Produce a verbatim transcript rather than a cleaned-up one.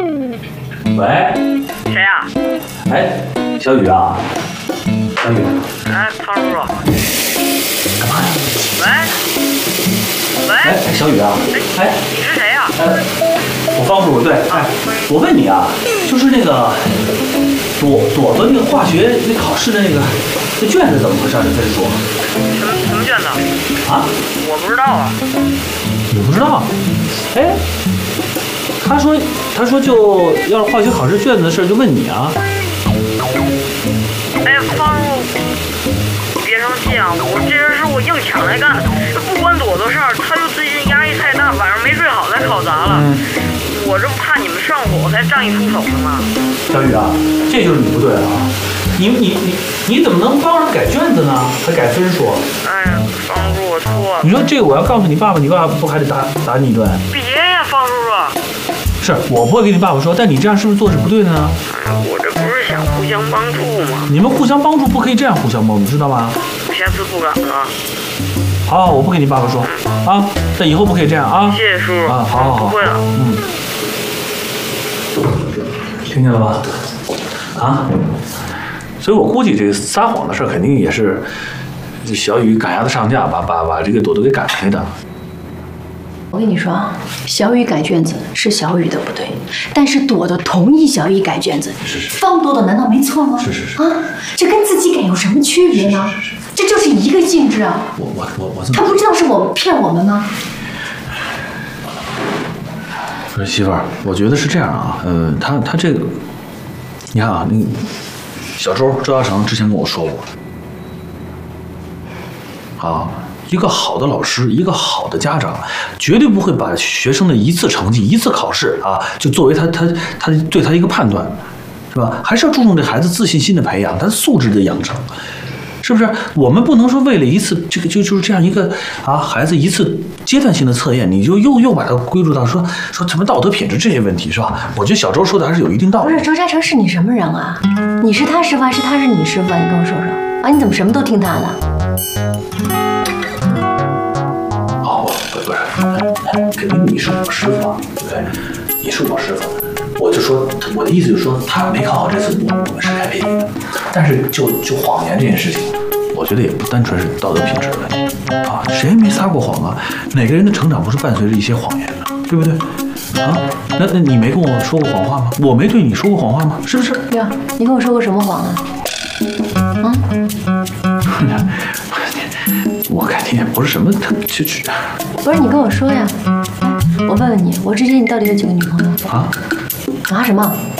喂， 谁呀？ 哎，小雨啊，小雨， 哎，胖叔叔， 干嘛呀？ 喂，喂， 哎，小雨啊，哎， 你是谁呀？ 哎，我方叔叔，对，哎，我问你啊，就是那个朵朵朵那个化学那考试的那个那卷子怎么回事？这分数？ 什么什么卷子？ 啊？ 我不知道啊。 你不知道？哎，他说他说就要是化学考试卷子的事就问你啊。 哎，方叔，别生气啊，我这人是我硬抢来干，不关朵朵事儿，他就最近压力太大，晚上没睡好才考砸了。嗯、我这不怕你们上火，我才仗义出手的吗？ 小雨啊，这就是你不对了啊！你你你你怎么能帮人改卷子呢？还改分数？ 哎呀，方叔，我错了。 你说这个我要告诉你爸爸，你爸爸不还得打打你一顿？ 别呀，方叔叔。 是我不会跟你爸爸说，但你这样是不是做是不对的呢？ 哎呀，我这不是想互相帮助吗？ 你们互相帮助不可以这样互相帮助，知道吗？ 我下次不敢了。 好，我不跟你爸爸说啊，但以后不可以这样啊。 谢谢叔叔啊，好好好， 不会了。 嗯，听见了吧？啊，所以我估计这个撒谎的事肯定也是小雨赶鸭子上架，把把把这个朵朵给赶出来的。 我跟你说啊，小雨改卷子是小雨的不对，但是朵朵同意小雨改卷子， 是是， 方朵朵难道没错吗？ 是是是啊，这跟自己改有什么区别呢？ 是是是， 这就是一个性质啊。 我我我我这么， 他不知道是我们骗我们吗？ 不是媳妇儿，我觉得是这样啊，呃，他他这个，你看啊，那个小周周嘉诚之前跟我说过，啊。一个好的老师，一个好的家长，绝对不会把学生的一次成绩、一次考试啊，就作为他他他对他一个判断，是吧？还是要注重这孩子自信心的培养，他素质的养成，是不是？我们不能说为了一次这个就就是这样一个啊孩子一次阶段性的测验，你就又又把它归入到说说什么道德品质这些问题，是吧？我觉得小周说的还是有一定道理。 不是，周嘉诚是你什么人啊？你是他师傅还是他是你师傅啊？你跟我说说啊！你怎么什么都听他的？ 肯定你是我师傅啊，对不对？你是我师傅，我就说我的意思就是说，他没考好这次，我我们是该赔你的。但是就就谎言这件事情，我觉得也不单纯是道德品质的问题啊，谁没撒过谎啊？哪个人的成长不是伴随着一些谎言的，对不对？啊，那那你没跟我说过谎话吗？我没对你说过谎话吗？是不是？ 呀，你跟我说过什么谎啊？啊？ 我肯定也不是什么特去去。 不是你跟我说呀，我问问你，我之前你到底有几个女朋友？ 啊？ 啊什么？